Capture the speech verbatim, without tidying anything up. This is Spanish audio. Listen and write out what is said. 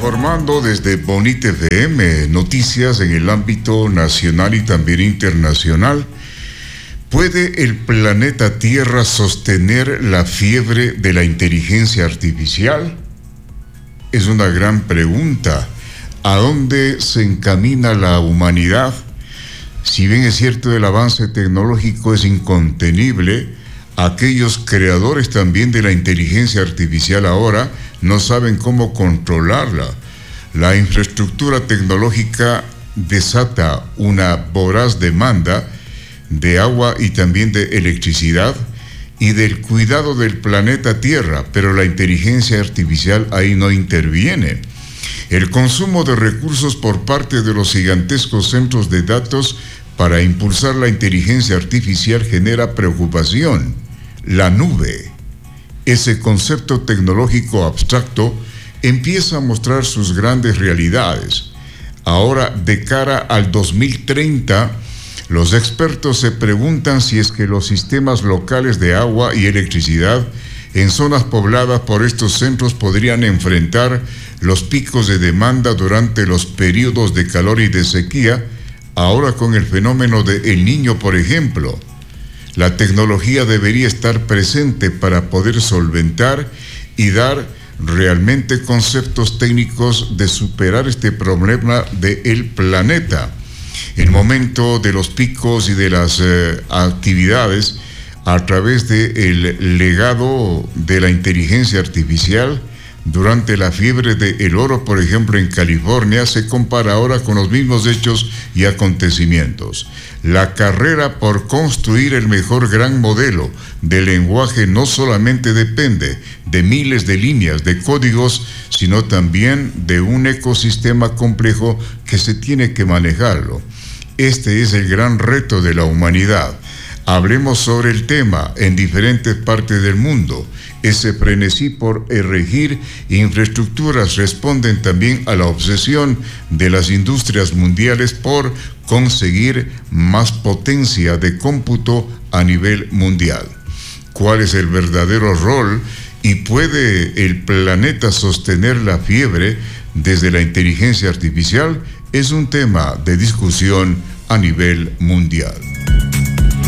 Informando desde Bonita F M, noticias en el ámbito nacional y también internacional. ¿Puede el planeta Tierra sostener la fiebre de la inteligencia artificial? Es una gran pregunta. ¿A dónde se encamina la humanidad? Si bien es cierto el avance tecnológico es incontenible, aquellos creadores también de la inteligencia artificial ahora no saben cómo controlarla. La infraestructura tecnológica desata una voraz demanda de agua y también de electricidad y del cuidado del planeta Tierra, pero la inteligencia artificial ahí no interviene. El consumo de recursos por parte de los gigantescos centros de datos para impulsar la inteligencia artificial genera preocupación. La nube, ese concepto tecnológico abstracto, empieza a mostrar sus grandes realidades. Ahora, de cara al dos mil treinta, los expertos se preguntan si es que los sistemas locales de agua y electricidad en zonas pobladas por estos centros podrían enfrentar los picos de demanda durante los periodos de calor y de sequía, ahora con el fenómeno de El Niño, por ejemplo. La tecnología debería estar presente para poder solventar y dar realmente conceptos técnicos de superar este problema del planeta. El momento de los picos y de las eh, actividades a través del legado de la inteligencia artificial durante la fiebre del oro, por ejemplo, en California, se compara ahora con los mismos hechos y acontecimientos. La carrera por construir el mejor gran modelo de lenguaje no solamente depende de miles de líneas de códigos, sino también de un ecosistema complejo que se tiene que manejarlo. Este es el gran reto de la humanidad. Hablemos sobre el tema en diferentes partes del mundo. Ese frenesí por erigir infraestructuras responden también a la obsesión de las industrias mundiales por conseguir más potencia de cómputo a nivel mundial. ¿Cuál es el verdadero rol y puede el planeta sostener la fiebre desde la inteligencia artificial? Es un tema de discusión a nivel mundial.